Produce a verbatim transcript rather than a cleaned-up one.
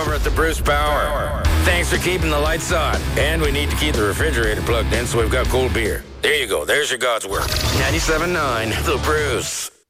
over at the Bruce Power. Thanks for keeping the lights on. And we need to keep the refrigerator plugged in so we've got cold beer. There you go. There's your God's work. ninety-seven point nine, The Bruce.